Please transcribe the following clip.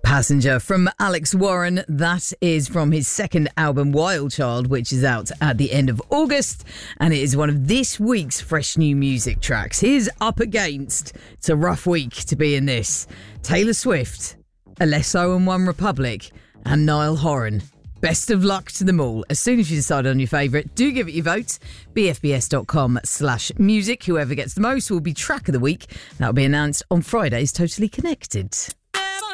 Passenger from Alex Warren. That is from his second album, Wild Child, which is out at the end of August. And it is one of this week's fresh new music tracks. Here's Up Against. It's a rough week to be in this. Taylor Swift, Alesso and One Republic, and Niall Horan. Best of luck to them all. As soon as you decide on your favourite, do give it your vote. bfbs.com/music. Whoever gets the most will be track of the week. That'll be announced on Friday's Totally Connected.